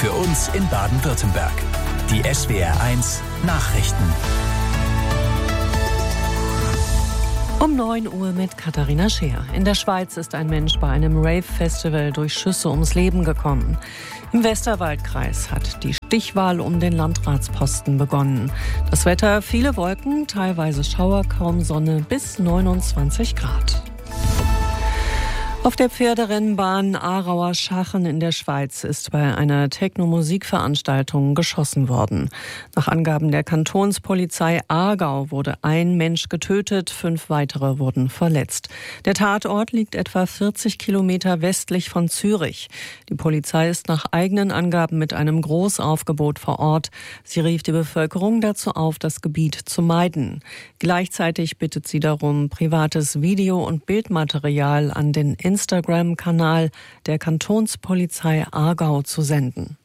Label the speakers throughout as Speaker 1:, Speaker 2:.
Speaker 1: für uns in Baden-Württemberg. Die SWR1 Nachrichten.
Speaker 2: Um 9 Uhr mit Katharina Scheer. In der Schweiz ist ein Mensch bei einem Rave-Festival durch Schüsse ums Leben gekommen. Im Westerwaldkreis hat die Stichwahl um den Landratsposten begonnen. Das Wetter, viele Wolken, teilweise Schauer, kaum Sonne, bis 29 Grad. Auf der Pferderennbahn Aarauer Schachen in der Schweiz ist bei einer Techno-Musikveranstaltung geschossen worden. Nach Angaben der Kantonspolizei Aargau wurde ein Mensch getötet, 5 weitere wurden verletzt. Der Tatort liegt etwa 40 Kilometer westlich von Zürich. Die Polizei ist nach eigenen Angaben mit einem Großaufgebot vor Ort. Sie rief die Bevölkerung dazu auf, das Gebiet zu meiden. Gleichzeitig bittet sie darum, privates Video- und Bildmaterial an den Instagram-Kanal der Kantonspolizei Aargau zu senden.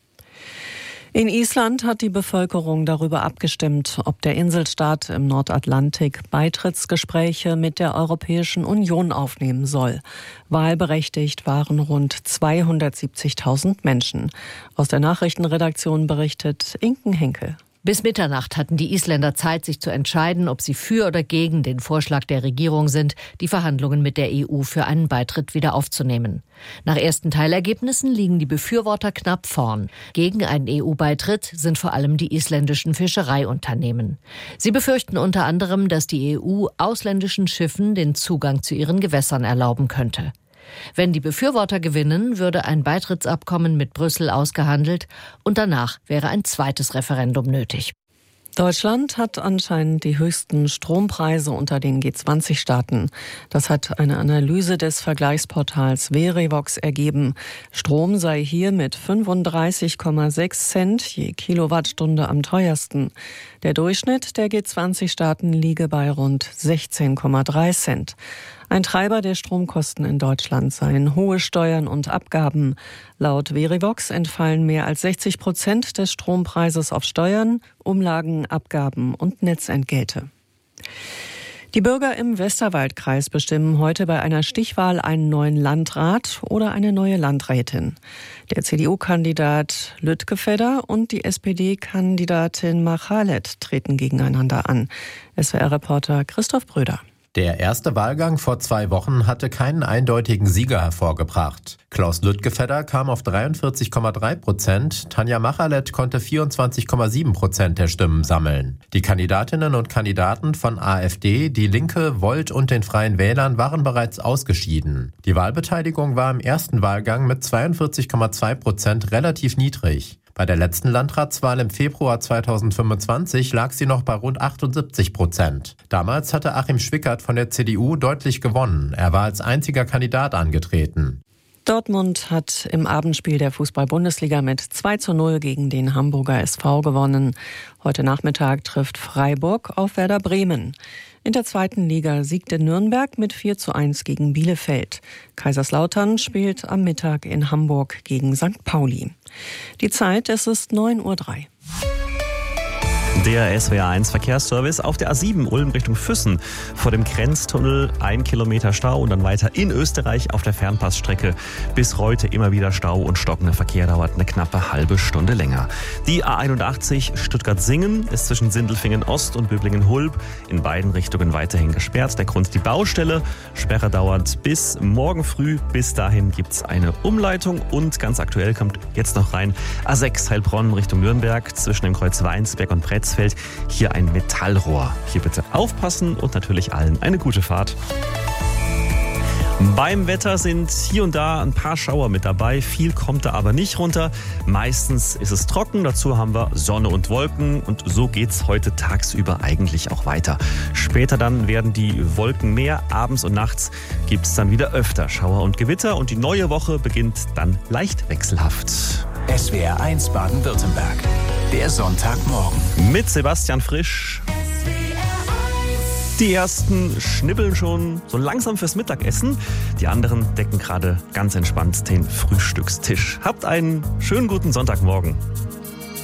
Speaker 2: In Island hat die Bevölkerung darüber abgestimmt, ob der Inselstaat im Nordatlantik Beitrittsgespräche mit der Europäischen Union aufnehmen soll. Wahlberechtigt waren rund 270.000 Menschen. Aus der Nachrichtenredaktion berichtet Inken Henkel.
Speaker 3: Bis Mitternacht hatten die Isländer Zeit, sich zu entscheiden, ob sie für oder gegen den Vorschlag der Regierung sind, die Verhandlungen mit der EU für einen Beitritt wieder aufzunehmen. Nach ersten Teilergebnissen liegen die Befürworter knapp vorn. Gegen einen EU-Beitritt sind vor allem die isländischen Fischereiunternehmen. Sie befürchten unter anderem, dass die EU ausländischen Schiffen den Zugang zu ihren Gewässern erlauben könnte. Wenn die Befürworter gewinnen, würde ein Beitrittsabkommen mit Brüssel ausgehandelt und danach wäre ein zweites Referendum nötig.
Speaker 2: Deutschland hat anscheinend die höchsten Strompreise unter den G20-Staaten. Das hat eine Analyse des Vergleichsportals Verivox ergeben. Strom sei hier mit 35,6 Cent je Kilowattstunde am teuersten. Der Durchschnitt der G20-Staaten liege bei rund 16,3 Cent. Ein Treiber der Stromkosten in Deutschland seien hohe Steuern und Abgaben. Laut Verivox entfallen mehr als 60% des Strompreises auf Steuern, Umlagen, Abgaben und Netzentgelte. Die Bürger im Westerwaldkreis bestimmen heute bei einer Stichwahl einen neuen Landrat oder eine neue Landrätin. Der CDU-Kandidat Lütgefedder und die SPD-Kandidatin Machalet treten gegeneinander an. SWR-Reporter Christoph Bröder.
Speaker 4: Der erste Wahlgang vor 2 Wochen hatte keinen eindeutigen Sieger hervorgebracht. Klaus Lütgefedder kam auf 43,3%, Tanja Machalet konnte 24,7% der Stimmen sammeln. Die Kandidatinnen und Kandidaten von AfD, Die Linke, Volt und den Freien Wählern waren bereits ausgeschieden. Die Wahlbeteiligung war im ersten Wahlgang mit 42,2% relativ niedrig. Bei der letzten Landratswahl im Februar 2025 lag sie noch bei rund 78%. Damals hatte Achim Schwickert von der CDU deutlich gewonnen. Er war als einziger Kandidat angetreten.
Speaker 2: Dortmund hat im Abendspiel der Fußball-Bundesliga mit 2:0 gegen den Hamburger SV gewonnen. Heute Nachmittag trifft Freiburg auf Werder Bremen. In der zweiten Liga siegte Nürnberg mit 4:1 gegen Bielefeld. Kaiserslautern spielt am Mittag in Hamburg gegen St. Pauli. Die Zeit, es ist 9:03 Uhr.
Speaker 5: Der SWR1 Verkehrsservice auf der A7 Ulm Richtung Füssen. Vor dem Grenztunnel 1 Kilometer Stau und dann weiter in Österreich auf der Fernpassstrecke. Bis heute immer wieder Stau und stockender Verkehr dauert eine knappe halbe Stunde länger. Die A81 Stuttgart-Singen ist zwischen Sindelfingen Ost und Böblingen-Hulb in beiden Richtungen weiterhin gesperrt. Der Grund die Baustelle. Sperre dauert bis morgen früh. Bis dahin gibt's eine Umleitung und ganz aktuell kommt jetzt noch rein A6 Heilbronn Richtung Nürnberg zwischen dem Kreuz Weinsberg und Pretzfeld. Hier ein Metallrohr. Hier bitte aufpassen und natürlich allen eine gute Fahrt. Beim Wetter sind hier und da ein paar Schauer mit dabei. Viel kommt da aber nicht runter. Meistens ist es trocken. Dazu haben wir Sonne und Wolken. Und so geht's heute tagsüber eigentlich auch weiter. Später dann werden die Wolken mehr. Abends und nachts gibt's dann wieder öfter Schauer und Gewitter. Und die neue Woche beginnt dann leicht wechselhaft.
Speaker 1: SWR1 Baden-Württemberg. Der Sonntagmorgen.
Speaker 5: Mit Sebastian Frisch. Die ersten schnibbeln schon so langsam fürs Mittagessen. Die anderen decken gerade ganz entspannt den Frühstückstisch. Habt einen schönen guten Sonntagmorgen.